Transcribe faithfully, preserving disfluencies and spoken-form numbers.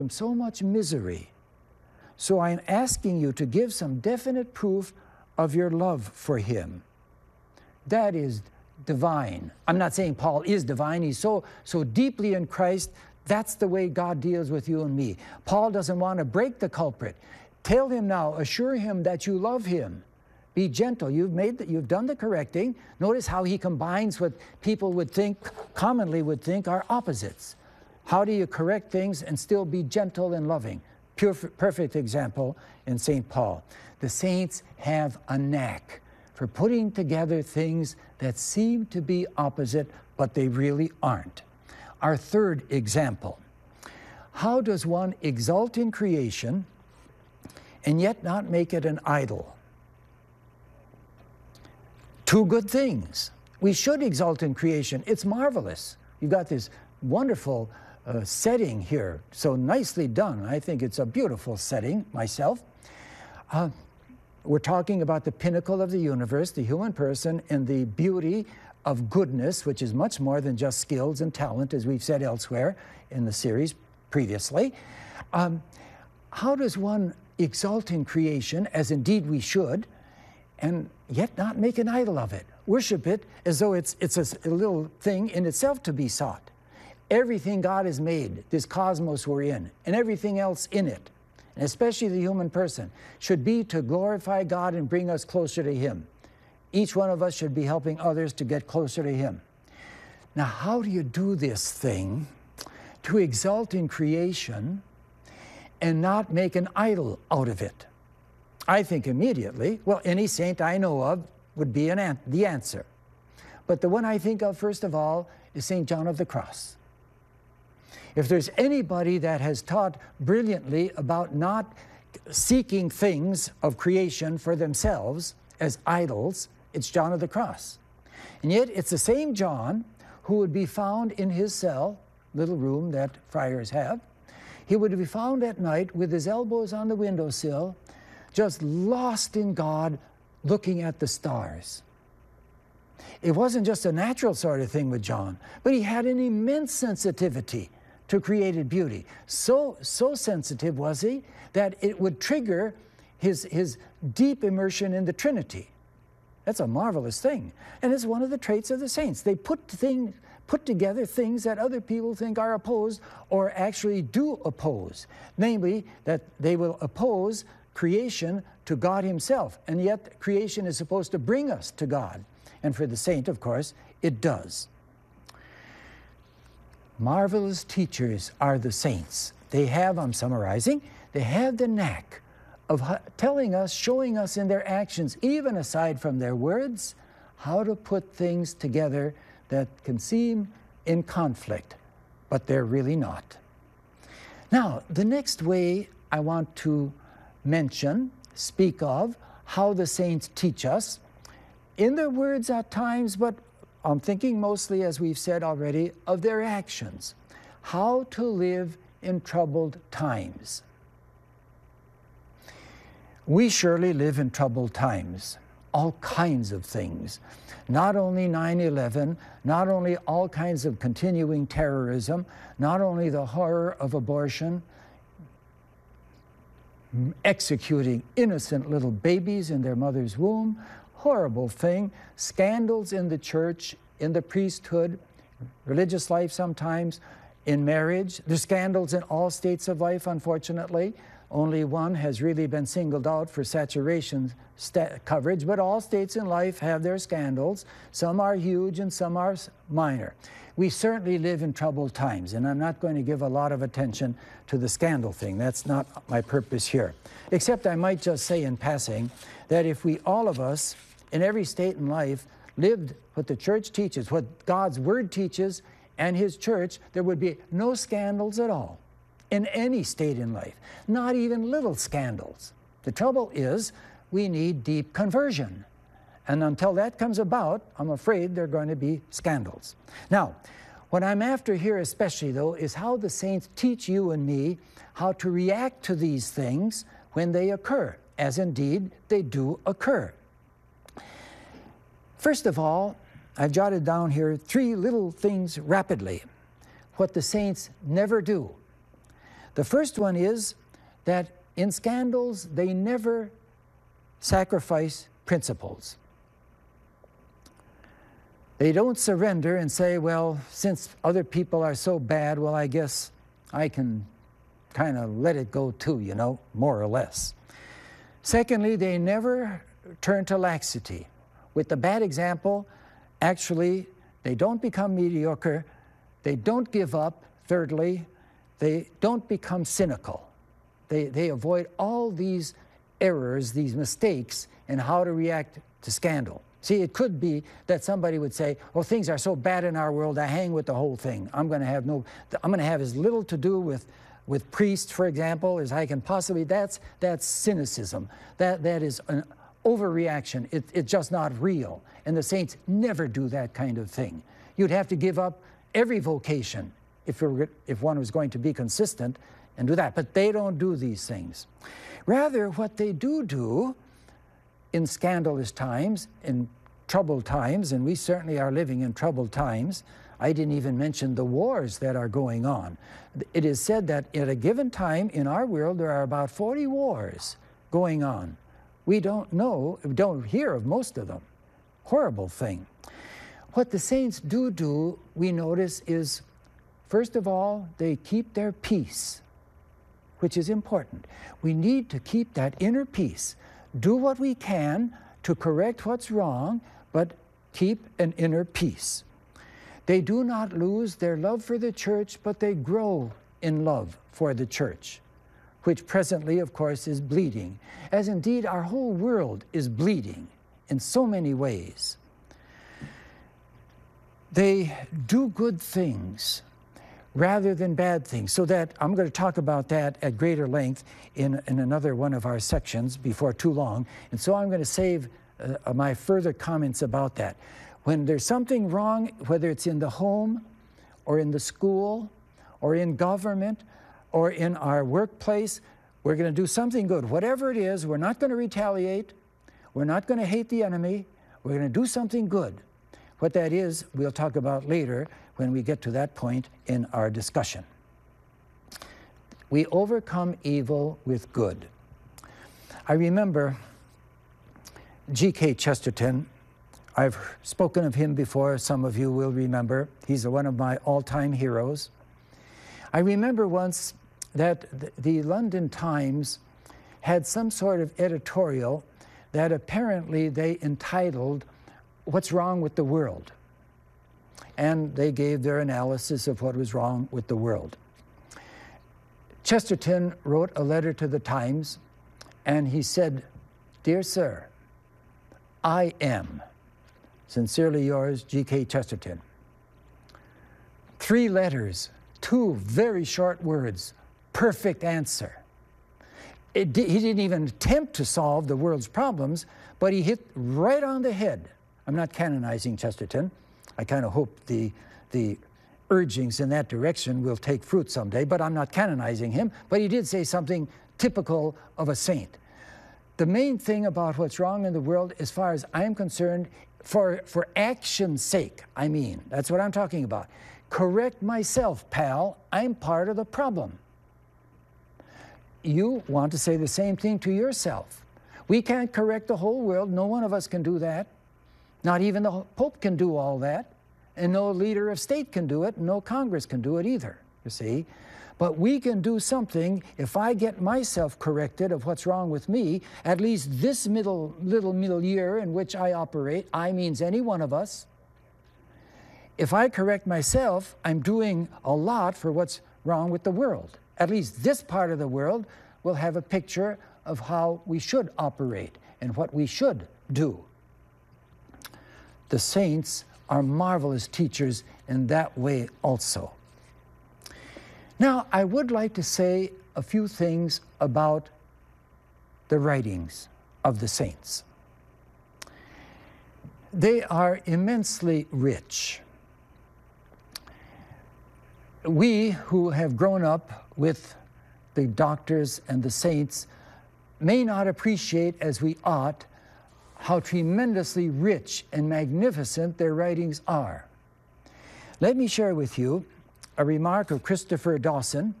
from so much misery. So I'm asking you to give some definite proof of your love for him. That is divine. I'm not saying Paul is divine. He's so, so deeply in Christ. That's the way God deals with you and me. Paul doesn't want to break the culprit. Tell him now, assure him that you love him. Be gentle. You've made the, you've done the correcting. Notice how he combines what people would think, commonly would think, are opposites. How do you correct things and still be gentle and loving? Pure, perfect example in Saint Paul. The saints have a knack for putting together things that seem to be opposite, but they really aren't. Our third example. How does one exult in creation and yet not make it an idol? Two good things. We should exult in creation. It's marvelous. You've got this wonderful uh, setting here, so nicely done. I think it's a beautiful setting myself. Uh, we're talking about the pinnacle of the universe, the human person, and the beauty of goodness, which is much more than just skills and talent, as we've said elsewhere in the series previously. Um, how does one exult in creation, as indeed we should, and yet not make an idol of it? Worship it as though it's, it's a, a little thing in itself to be sought. Everything God has made, this cosmos we're in, and everything else in it, and especially the human person, should be to glorify God and bring us closer to him. Each one of us should be helping others to get closer to him. Now, how do you do this thing to exult in creation and not make an idol out of it? I think immediately, well, any saint I know of would be an an- the answer. But the one I think of, first of all, is Saint John of the Cross. If there's anybody that has taught brilliantly about not seeking things of creation for themselves as idols, it's John of the Cross. And yet it's the same John who would be found in his cell, little room that friars have. He would be found at night with his elbows on the windowsill, just lost in God, looking at the stars. It wasn't just a natural sort of thing with John, but he had an immense sensitivity to created beauty. So, so sensitive was he that it would trigger his, his deep immersion in the Trinity. That's a marvelous thing. And it's one of the traits of the saints. They put, thing, put together things that other people think are opposed or actually do oppose. Namely, that they will oppose creation to God himself. And yet creation is supposed to bring us to God. And for the saint, of course, it does. Marvelous teachers are the saints. They have, I'm summarizing, they have the knack of telling us, showing us in their actions, even aside from their words, how to put things together that can seem in conflict, but they're really not. Now, the next way I want to mention, speak of, how the saints teach us, in their words at times, but I'm thinking mostly, as we've said already, of their actions. How to live in troubled times. We surely live in troubled times. All kinds of things. Not only nine eleven, not only all kinds of continuing terrorism, not only the horror of abortion, executing innocent little babies in their mother's womb, horrible thing, scandals in the church, in the priesthood, religious life sometimes, in marriage. There's scandals in all states of life, unfortunately. Only one has really been singled out for saturation coverage, but all states in life have their scandals. Some are huge and some are minor. We certainly live in troubled times, and I'm not going to give a lot of attention to the scandal thing. That's not my purpose here. Except I might just say in passing that if we, all of us, in every state in life, lived what the church teaches, what God's word teaches, and his church, there would be no scandals at all in any state in life, not even little scandals. The trouble is we need deep conversion. And until that comes about, I'm afraid there are going to be scandals. Now, what I'm after here especially, though, is how the saints teach you and me how to react to these things when they occur, as indeed they do occur. First of all, I've jotted down here three little things rapidly. What the saints never do. The first one is that in scandals, they never sacrifice principles. They don't surrender and say, well, since other people are so bad, well, I guess I can kind of let it go too, you know, more or less. Secondly, they never turn to laxity. With the bad example, actually, they don't become mediocre, they don't give up. Thirdly, they don't become cynical. They, they avoid all these errors, these mistakes in how to react to scandal. See, it could be that somebody would say, oh, things are so bad in our world, I hang with the whole thing. I'm going to have no, I'm going to have as little to do with, with priests, for example, as I can possibly. That's, that's cynicism. That, that is an overreaction. It, it's just not real. And the saints never do that kind of thing. You'd have to give up every vocation if, it were, if one was going to be consistent and do that. But they don't do these things. Rather, what they do do in scandalous times, in troubled times, and we certainly are living in troubled times. I didn't even mention the wars that are going on. It is said that at a given time in our world, there are about forty wars going on. We don't know, we don't hear of most of them. Horrible thing. What the saints do do, we notice, is, first of all, they keep their peace, which is important. We need to keep that inner peace. Do what we can to correct what's wrong, but keep an inner peace. They do not lose their love for the church, but they grow in love for the church, which presently, of course, is bleeding, as indeed our whole world is bleeding in so many ways. They do good things rather than bad things, so that I'm going to talk about that at greater length in, in another one of our sections before too long, and so I'm going to save uh, my further comments about that. When there's something wrong, whether it's in the home or in the school or in government or in our workplace, we're going to do something good. Whatever it is, we're not going to retaliate, we're not going to hate the enemy, we're going to do something good. What that is, we'll talk about later when we get to that point in our discussion. We overcome evil with good. I remember G K Chesterton. I've spoken of him before, some of you will remember. He's one of my all-time heroes. I remember once that the London Times had some sort of editorial that apparently they entitled, "What's Wrong with the World?" And they gave their analysis of what was wrong with the world. Chesterton wrote a letter to the Times, and he said, "Dear sir, I am sincerely yours, G K Chesterton." Three letters, two very short words, perfect answer. It, he didn't even attempt to solve the world's problems, but he hit right on the head. I'm not canonizing Chesterton. I kind of hope the, the urgings in that direction will take fruit someday, but I'm not canonizing him. But he did say something typical of a saint. The main thing about what's wrong in the world, as far as I'm concerned, for, for action's sake, I mean, that's what I'm talking about. Correct myself, pal. I'm part of the problem. You want to say the same thing to yourself. We can't correct the whole world. No one of us can do that. Not even the Pope can do all that. And no leader of state can do it. No Congress can do it either, you see. But we can do something if I get myself corrected of what's wrong with me, at least this middle, little milieu in which I operate. I means any one of us. If I correct myself, I'm doing a lot for what's wrong with the world. At least this part of the world will have a picture of how we should operate and what we should do. The saints are marvelous teachers in that way also. Now, I would like to say a few things about the writings of the saints. They are immensely rich. We who have grown up with the doctors and the saints may not appreciate as we ought how tremendously rich and magnificent their writings are. Let me share with you a remark of Christopher Dawson,